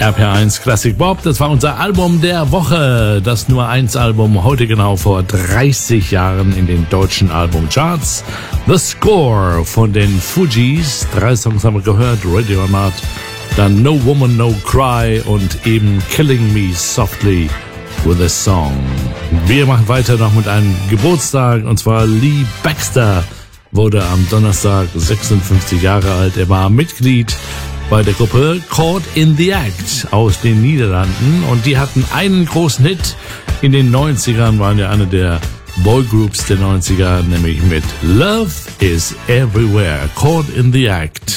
RPR1 Classic Bob, das war unser Album der Woche. Das Nummer 1 Album, heute genau vor 30 Jahren in den deutschen Albumcharts. The Score von den Fugees. 3 Songs haben wir gehört, Ready or Not. Dann No Woman, No Cry und eben Killing Me Softly with a Song. Wir machen weiter noch mit einem Geburtstag, und zwar Lee Baxter wurde am Donnerstag 56 Jahre alt. Er war Mitglied bei der Gruppe Caught in the Act aus den Niederlanden, und die hatten einen großen Hit in den 90ern, waren ja eine der Boygroups der 90er, nämlich mit Love is Everywhere, Caught in the Act.